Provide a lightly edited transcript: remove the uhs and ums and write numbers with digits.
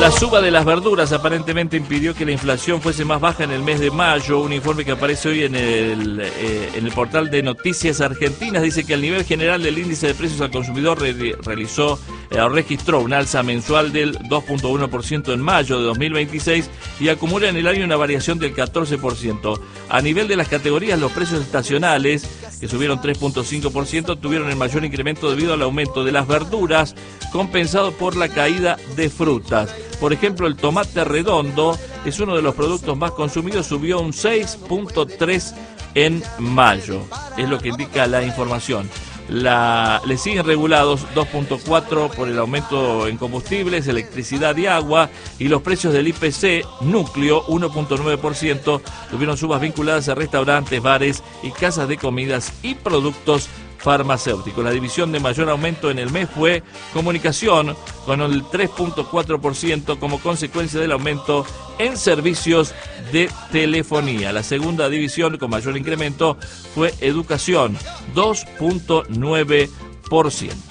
La suba de las verduras aparentemente impidió que la inflación fuese más baja en el mes de mayo. Un informe que aparece hoy en el portal de Noticias Argentinas dice que al nivel general del índice de precios al consumidor registró un alza mensual del 2.1% en mayo de 2026 y acumula en el año una variación del 14%. A nivel de las categorías, los precios estacionales, que subieron 3.5%, tuvieron el mayor incremento debido al aumento de las verduras, compensado por la caída de frutas. Por ejemplo, el tomate redondo es uno de los productos más consumidos, subió un 6.3% en mayo, es lo que indica la información. Le siguen regulados 2.4% por el aumento en combustibles, electricidad y agua, y los precios del IPC núcleo 1.9% tuvieron subas vinculadas a restaurantes, bares y casas de comidas y productos farmacéuticos. La división de mayor aumento en el mes fue comunicación, con el 3.4% como consecuencia del aumento en servicios de telefonía. La segunda división con mayor incremento fue educación, 2.9%.